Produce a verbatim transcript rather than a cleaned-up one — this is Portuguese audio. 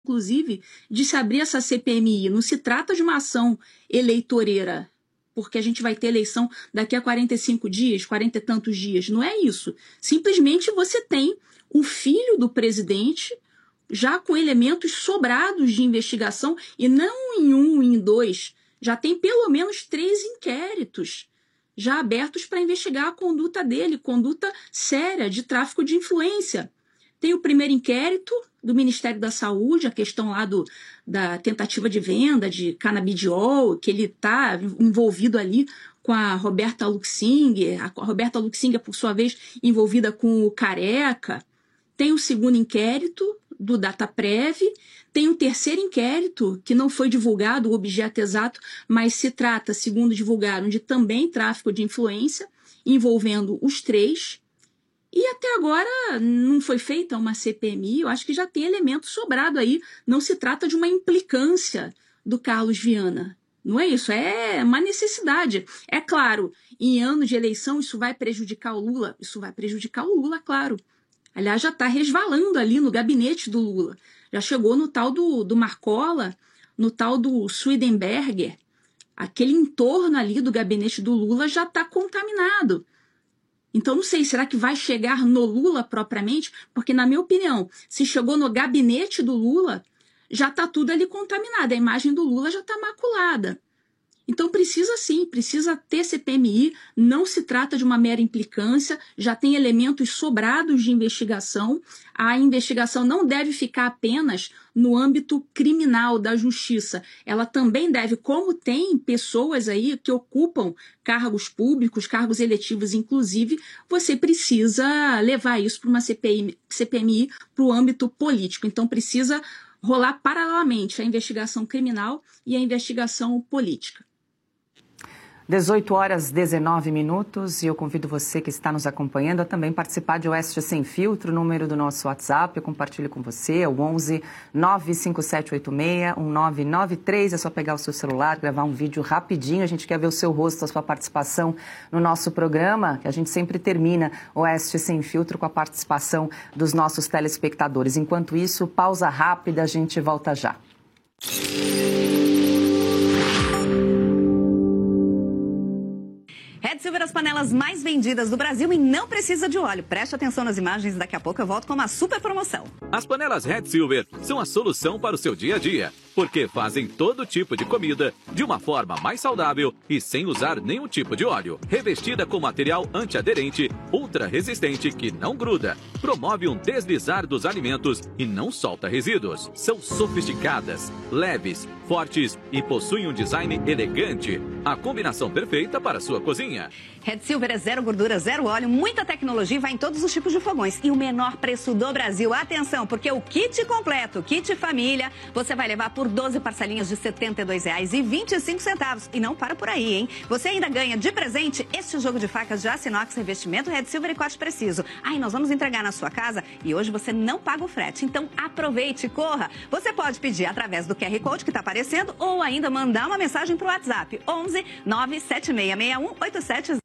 inclusive, de se abrir essa C P M I. Não se trata de uma ação eleitoreira, porque a gente vai ter eleição daqui a quarenta e cinco dias, quarenta e tantos dias. Não é isso. Simplesmente você tem o filho do presidente já com elementos sobrados de investigação, e não em um, em dois. Já tem pelo menos três inquéritos já abertos para investigar a conduta dele, conduta séria de tráfico de influência. Tem o primeiro inquérito do Ministério da Saúde, a questão lá do, da tentativa de venda de canabidiol, que ele está envolvido ali com a Roberta Luxinger, a Roberta Luxinger, por sua vez, envolvida com o Careca. Tem o segundo inquérito do Dataprev, tem um terceiro inquérito que não foi divulgado o objeto exato, mas se trata, segundo divulgaram, de também tráfico de influência, envolvendo os três. E até agora não foi feita uma C P M I, eu acho que já tem elemento sobrado aí. Não se trata de uma implicância do Carlos Viana. Não é isso, é uma necessidade. É claro, em ano de eleição isso vai prejudicar o Lula? Isso vai prejudicar o Lula, claro. Aliás, já está resvalando ali no gabinete do Lula. Já chegou no tal do, do Marcola, no tal do Swedenberger. Aquele entorno ali do gabinete do Lula já está contaminado. Então, não sei, será que vai chegar no Lula propriamente? Porque, na minha opinião, se chegou no gabinete do Lula, já está tudo ali contaminado. A imagem do Lula já está maculada. Então, precisa sim, precisa ter C P M I, não se trata de uma mera implicância, já tem elementos sobrados de investigação. A investigação não deve ficar apenas no âmbito criminal da justiça. Ela também deve, como tem pessoas aí que ocupam cargos públicos, cargos eletivos, inclusive, você precisa levar isso para uma C P M I, para o âmbito político. Então, precisa rolar paralelamente a investigação criminal e a investigação política. dezoito horas, dezenove minutos, e eu convido você que está nos acompanhando a também participar de Oeste Sem Filtro, o número do nosso WhatsApp, eu compartilho com você, é o onze nove cinco sete oito seis um nove nove três, é só pegar o seu celular, gravar um vídeo rapidinho, a gente quer ver o seu rosto, a sua participação no nosso programa, que a gente sempre termina Oeste Sem Filtro com a participação dos nossos telespectadores. Enquanto isso, pausa rápida, a gente volta já. Red Silver, as panelas mais vendidas do Brasil e não precisa de óleo. Preste atenção nas imagens, daqui a pouco eu volto com uma super promoção. As panelas Red Silver são a solução para o seu dia a dia, porque fazem todo tipo de comida de uma forma mais saudável e sem usar nenhum tipo de óleo. Revestida com material antiaderente, ultra resistente que não gruda, promove um deslizar dos alimentos e não solta resíduos. São sofisticadas, leves, fortes e possuem um design elegante. A combinação perfeita para a sua cozinha. Red Silver é zero gordura, zero óleo, muita tecnologia e vai em todos os tipos de fogões. E o menor preço do Brasil. Atenção, porque o kit completo, o kit família, você vai levar por doze parcelinhas de setenta e dois reais e vinte e cinco centavos. E não para por aí, hein? Você ainda ganha de presente este jogo de facas de aço inox, revestimento Red Silver e corte preciso. Aí nós vamos entregar na sua casa e hoje você não paga o frete. Então aproveite e corra. Você pode pedir através do Q R Code que está aparecendo ou ainda mandar uma mensagem para o WhatsApp onze nove sete seis seis um oito sete